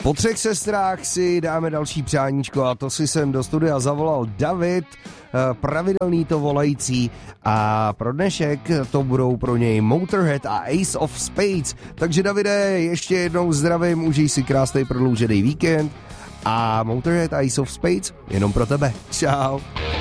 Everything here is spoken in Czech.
Po 3 sestrách si dáme další přáníčko a to si sem do studia zavolal David, pravidelný to volající, a pro dnešek to budou pro něj Motorhead a Ace of Spades. Takže Davide, ještě jednou zdravím, užij si krásný prodloužený víkend a Motorhead a Ace of Spades jenom pro tebe. Čau.